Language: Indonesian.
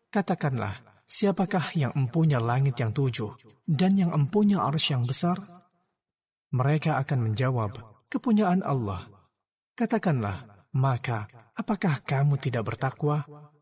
Katakanlah, siapakah yang empunya langit yang 7 dan yang empunya arsy yang besar? Mereka akan menjawab, kepunyaan Allah. Katakanlah, maka apakah kamu tidak bertakwa?